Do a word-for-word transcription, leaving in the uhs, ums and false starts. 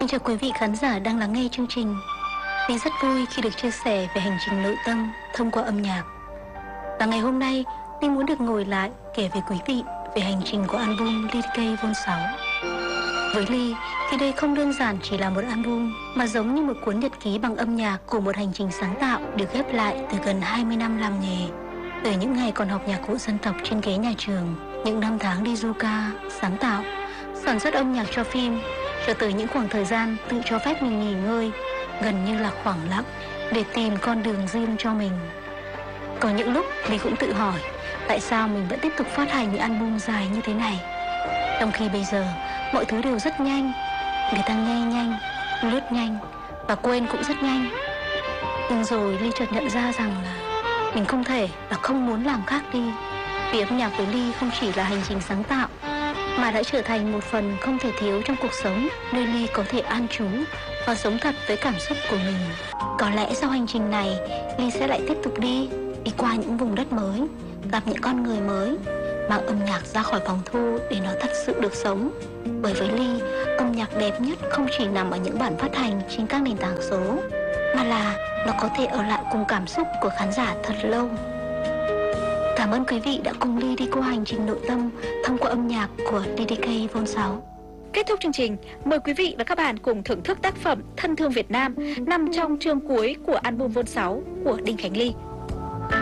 Xin chào quý vị khán giả đang lắng nghe chương trình. Mình rất vui khi được chia sẻ về hành trình nội tâm thông qua âm nhạc. Và ngày hôm nay, mình muốn được ngồi lại kể với quý vị về hành trình của album Ly đi kây Vol sáu. Với Ly thì đây không đơn giản chỉ là một album, mà giống như một cuốn nhật ký bằng âm nhạc của một hành trình sáng tạo được ghép lại từ gần hai mươi năm làm nghề. Từ những ngày còn học nhạc cụ dân tộc trên ghế nhà trường, những năm tháng đi du ca, sáng tạo, sản xuất âm nhạc cho phim, cho tới những khoảng thời gian tự cho phép mình nghỉ ngơi, gần như là khoảng lặng, để tìm con đường riêng cho mình. Có những lúc Ly cũng tự hỏi tại sao mình vẫn tiếp tục phát hành những album dài như thế này, trong khi bây giờ mọi thứ đều rất nhanh, người ta nghe nhanh, lướt nhanh và quên cũng rất nhanh. Nhưng rồi Ly chợt nhận ra rằng là mình không thể và không muốn làm khác đi, vì âm nhạc với Ly không chỉ là hành trình sáng tạo, mà đã trở thành một phần không thể thiếu trong cuộc sống, nơi Ly có thể an trú và sống thật với cảm xúc của mình. Có lẽ sau hành trình này, Ly sẽ lại tiếp tục đi, đi qua những vùng đất mới, gặp những con người mới, mang âm nhạc ra khỏi phòng thu để nó thật sự được sống. Bởi với Ly, âm nhạc đẹp nhất không chỉ nằm ở những bản phát hành trên các nền tảng số, mà là nó có thể ở lại cùng cảm xúc của khán giả thật lâu. Cảm ơn quý vị đã cùng Ly đi qua hành trình nội tâm thông qua âm nhạc của Ly đi kây Vol sáu. Kết thúc chương trình, mời quý vị và các bạn cùng thưởng thức tác phẩm Thân thương Việt Nam nằm trong chương cuối của album Vol sáu của Đinh Khánh Ly.